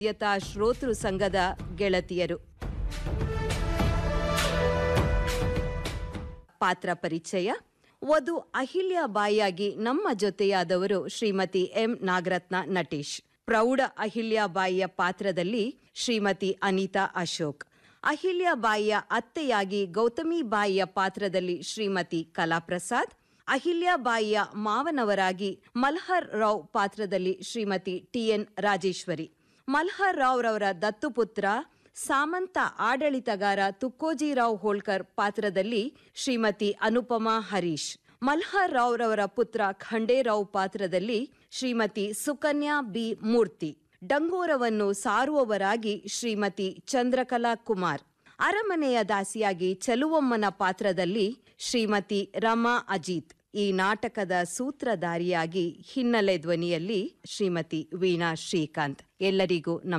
ಯಥಾ ಶ್ರೋತೃ ಸಂಘದ ಗೆಳತಿಯರು. ಪಾತ್ರ ಪರಿಚಯ. ವಧು ಅಹಿಲ್ಯಾಬಾಯಿಯಾಗಿ ನಮ್ಮ ಜೊತೆಯಾದವರು ಶ್ರೀಮತಿ ಎಂ ನಾಗರತ್ನ ನಟೇಶ್. ಪ್ರೌಢ ಅಹಿಲ್ಯಾಬಾಯಿಯ ಪಾತ್ರದಲ್ಲಿ ಶ್ರೀಮತಿ ಅನಿತಾ ಅಶೋಕ್. ಅಹಿಲ್ಯಾಬಾಯಿಯ ಅತ್ತೆಯಾಗಿ ಗೌತಮಿಬಾಯಿಯ ಪಾತ್ರದಲ್ಲಿ ಶ್ರೀಮತಿ ಕಲಾಪ್ರಸಾದ್. ಅಹಿಲ್ಯಾಬಾಯಿಯ ಮಾವನವರಾಗಿ ಮಲ್ಹರ್ ರಾವ್ ಪಾತ್ರದಲ್ಲಿ ಶ್ರೀಮತಿ ಟಿಎನ್ ರಾಜೇಶ್ವರಿ. ಮಲ್ಹರ್ ರಾವ್ ರವರ ದತ್ತುಪುತ್ರ ಸಾಮಂತ ಆಡಳಿತಗಾರ ತುಕ್ಕೋಜಿರಾವ್ ಹೋಳ್ಕರ್ ಪಾತ್ರದಲ್ಲಿ ಶ್ರೀಮತಿ ಅನುಪಮಾ ಹರೀಶ್. ಮಲ್ಹರ್ ರಾವ್ ರವರ ಪುತ್ರ ಖಂಡೇರಾವ್ ಪಾತ್ರದಲ್ಲಿ ಶ್ರೀಮತಿ ಸುಕನ್ಯಾ ಬಿ ಮೂರ್ತಿ. ಡಂಗೋರವನ್ನು ಸಾರುವವರಾಗಿ ಶ್ರೀಮತಿ ಚಂದ್ರಕಲಾ ಕುಮಾರ್. ಅರಮನೆಯ ದಾಸಿಯಾಗಿ ಚೆಲುವಮ್ಮನ ಪಾತ್ರದಲ್ಲಿ ಶ್ರೀಮತಿ ರಮಾ ಅಜಿತ್. ಈ ನಾಟಕದ ಸೂತ್ರಧಾರಿಯಾಗಿ ಹಿನ್ನೆಲೆ ಧ್ವನಿಯಲ್ಲಿ ಶ್ರೀಮತಿ ವೀಣಾ ಶ್ರೀಕಾಂತ್. ಎಲ್ಲರಿಗೂ